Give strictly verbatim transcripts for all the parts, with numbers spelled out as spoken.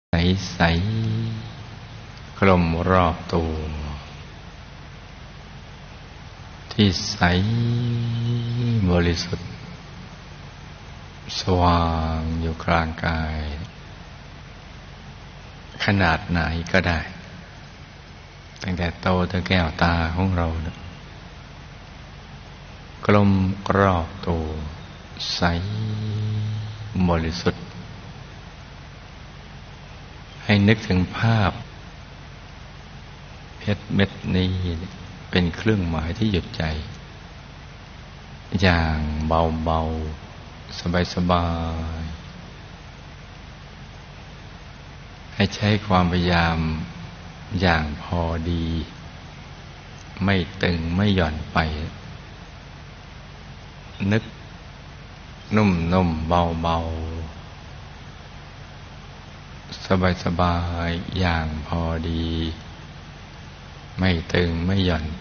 ใสๆกลมรอบตัวที่ใสบริสุทธิ์สว่างอยู่กลางกายขนาดไหนก็ได้ตั้งแต่โตถึงแก้วตาของเรานะกลมรอบตัวใสบริสุทธิ์ให้นึกถึงภาพเพชรเม็ดนี้เป็นเครื่องหมายที่หยุดใจอย่างเบาๆสบายๆให้ใช้ความพยายามอย่างพอดีไม่ตึงไม่หย่อนไปนึกนุ่มๆเบาๆสบายๆอย่างพอดีไม่ตึงไม่หย่อนไป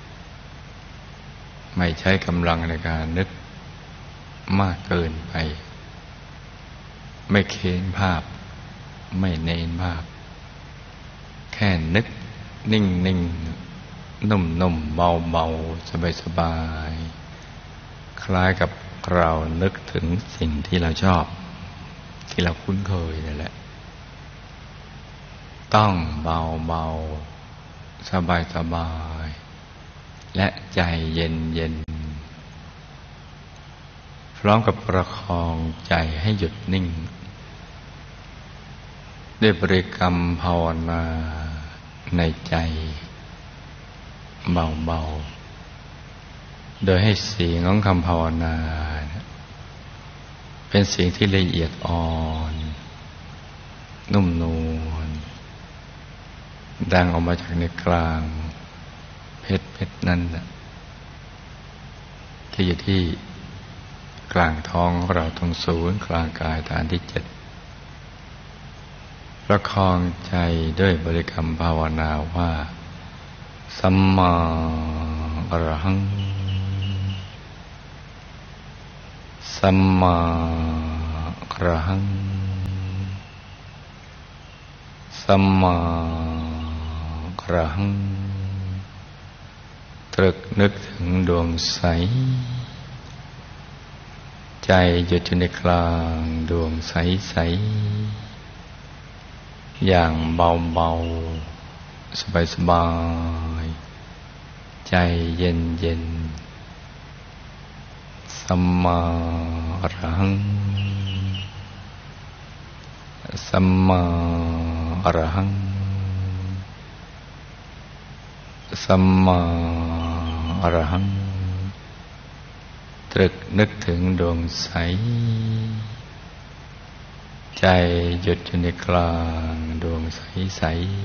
ไม่ใช้กำลังในการนึกมากเกินไปไม่เค้นภาพไม่เน้นภาพแค่นึกนิ่งนิ่งนุ่มนุ่มเบาเบาสบายสบายคล้ายกับเรานึกถึงสิ่งที่เราชอบที่เราคุ้นเคยนั่นแหละต้องเบาเบาสบายสบายและใจเย็นเย็นพร้อมกับประคองใจให้หยุดนิ่งด้วยบริกรรมภาวนาในใจเบาๆโดยให้เสียงของคำภาวนาเป็นเสียงที่ละเอียดอ่อนนุ่มนวลดังออกมาจากในกลางเพชรเพชรนั้นน่ะที่อยู่ที่กลางท้องของเราตรงศูนย์กลางกายฐานที่เจ็ดประคองใจด้วยบริกรรมภาวนาว่าสัมมาอรหังสัมมาอรหังสัมมาอรหังตรึกนึกถึงดวงใสใจหยุดอยู่ในกลางดวงใสใสอย่างเบาๆสบายๆใจเย็นเย็นสัมมาอรหังสัมมาอรหังสัมมาอรหังตรึกนึกถึงดวงใสใจหยุดอยู่ในกลางดวงใส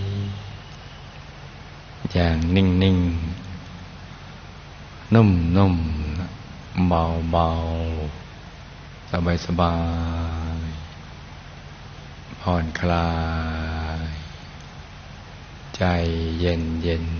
ๆอย่างนิ่งๆนุ่มๆเบาๆสบายๆผ่อนคลายใจเย็น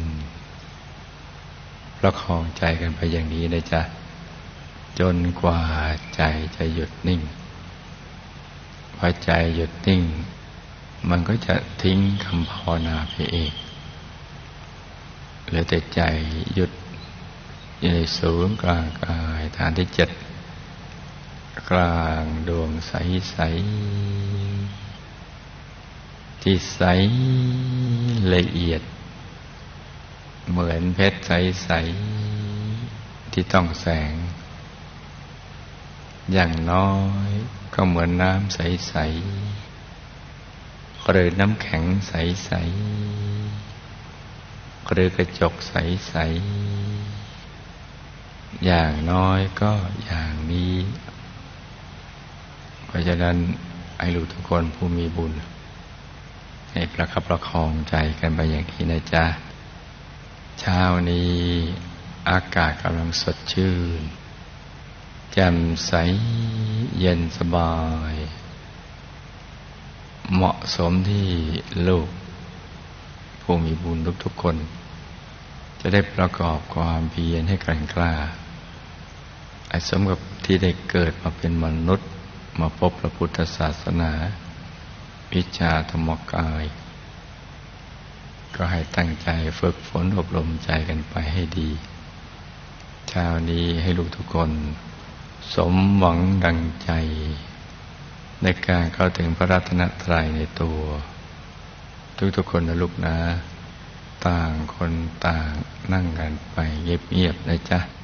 ๆประคองใจกันไปอย่างนี้นะจ๊ะจนกว่าใจจะหยุดนิ่งพอใจหยุดนิ่งมันก็จะทิ้งคำภาวนาไปเองเหลือแต่ใจหยุดอยู่ในศูนย์กลางกายฐานที่เจ็ดกลางดวงใสๆที่ใสละเอียดเหมือนเพชรใสๆที่ต้องแสงอย่างน้อยก็เหมือนน้ำใสๆหรือน้ำแข็งใสๆหรือกระจกใสๆอย่างน้อยก็อย่างนี้เพราะฉะนั้นให้ลูกทุกคนผู้มีบุญให้ประคับประคองใจกันไปอย่างนี้นะจ๊ะเช้านี้อากาศกำลังสดชื่นแจ่มใสเย็นสบายเหมาะสมที่ลูกผู้มีบุญทุกๆคนจะได้ประกอบความเพียรให้แกร่งกล้าให้สมกับที่ได้เกิดมาเป็นมนุษย์มาพบพระพุทธศาสนาวิชาธรรมกายก็ให้ตั้งใจฝึกฝนอบรมใจกันไปให้ดีเช้านี้ให้ลูกทุกคนสมหวังดังใจในการเข้าถึงพระรัตนตรัยในตัวทุกๆคนนะลูกนะต่างคนต่างนั่งกันไปเงียบๆนะจ๊ะ